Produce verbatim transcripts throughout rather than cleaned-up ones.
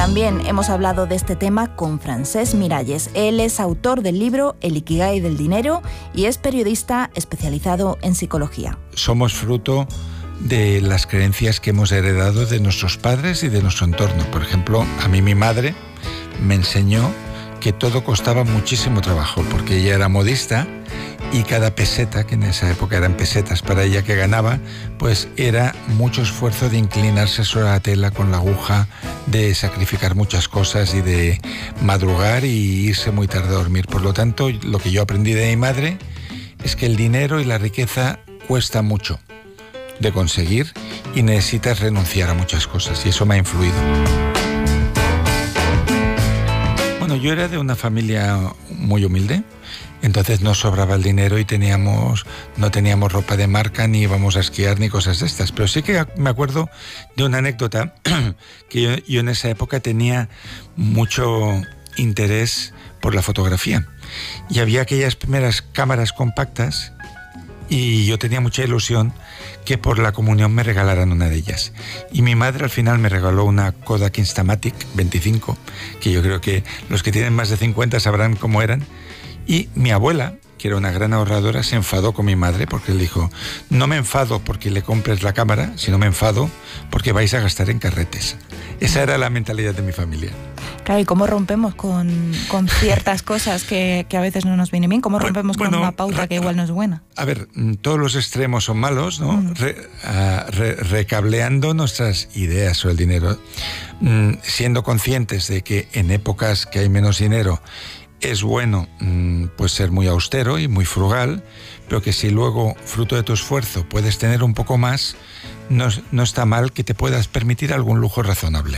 también hemos hablado de este tema con Francesc Miralles. Él es autor del libro El Ikigai del dinero y es periodista especializado en psicología. Somos fruto de las creencias que hemos heredado de nuestros padres y de nuestro entorno. Por ejemplo, a mí mi madre me enseñó que todo costaba muchísimo trabajo, porque ella era modista y cada peseta, que en esa época eran pesetas para ella que ganaba, pues era mucho esfuerzo de inclinarse sobre la tela con la aguja, de sacrificar muchas cosas y de madrugar y irse muy tarde a dormir. Por lo tanto, lo que yo aprendí de mi madre es que el dinero y la riqueza cuesta mucho de conseguir y necesitas renunciar a muchas cosas, y eso me ha influido. Bueno, yo era de una familia muy humilde, entonces no sobraba el dinero y teníamos, no teníamos ropa de marca, ni íbamos a esquiar, ni cosas de estas. Pero sí que me acuerdo de una anécdota, que yo, yo en esa época tenía mucho interés por la fotografía. Y había aquellas primeras cámaras compactas, y yo tenía mucha ilusión que por la comunión me regalaran una de ellas. Y mi madre al final me regaló una Kodak Instamatic veinticinco, que yo creo que los que tienen más de cincuenta sabrán cómo eran. Y mi abuela, que era una gran ahorradora, se enfadó con mi madre porque le dijo: no me enfado porque le compres la cámara, sino me enfado porque vais a gastar en carretes. Esa era la mentalidad de mi familia. Claro, ¿y cómo rompemos con, con ciertas cosas que, que a veces no nos vienen bien? ¿Cómo rompemos bueno, con una pauta que igual no es buena? A ver, todos los extremos son malos, ¿no? Mm. Re, uh, re, recableando nuestras ideas sobre el dinero, mm, siendo conscientes de que en épocas que hay menos dinero es bueno mm, pues ser muy austero y muy frugal, pero que si luego, fruto de tu esfuerzo, puedes tener un poco más, no, no está mal que te puedas permitir algún lujo razonable.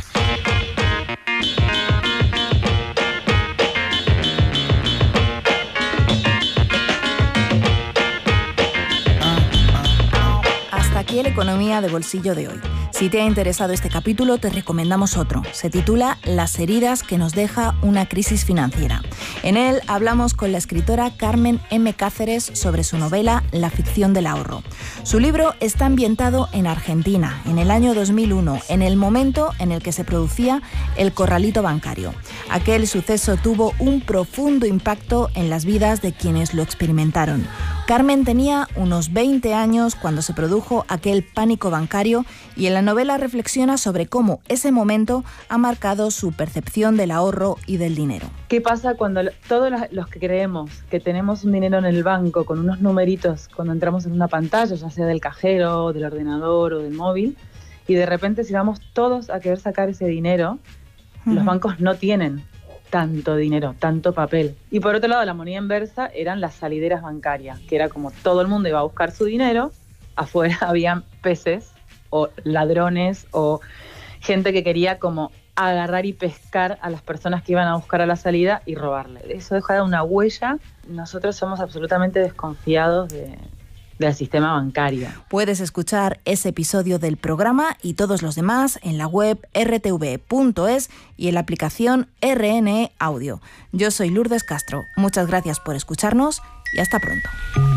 Aquí la economía de bolsillo de hoy. Si te ha interesado este capítulo, te recomendamos otro. Se titula Las heridas que nos deja una crisis financiera. En él hablamos con la escritora Carmen M. Cáceres sobre su novela La ficción del ahorro. Su libro está ambientado en Argentina, en el año dos mil uno, en el momento en el que se producía el corralito bancario. Aquel suceso tuvo un profundo impacto en las vidas de quienes lo experimentaron. Carmen tenía unos veinte años cuando se produjo aquel pánico bancario, y en la novela reflexiona sobre cómo ese momento ha marcado su percepción del ahorro y del dinero. ¿Qué pasa cuando todos los que creemos que tenemos un dinero en el banco con unos numeritos cuando entramos en una pantalla, ya sea del cajero, del ordenador o del móvil, y de repente si vamos todos a querer sacar ese dinero, uh-huh. los bancos no tienen tanto dinero, tanto papel. Y por otro lado, la moneda inversa eran las salideras bancarias, que era como todo el mundo iba a buscar su dinero, afuera habían peces o ladrones o gente que quería como agarrar y pescar a las personas que iban a buscar a la salida y robarle. Eso deja una huella. Nosotros somos absolutamente desconfiados de, del sistema bancario. Puedes escuchar ese episodio del programa y todos los demás en la web erre te ve punto es y en la aplicación erre ene e Audio. Yo soy Lourdes Castro. Muchas gracias por escucharnos y hasta pronto.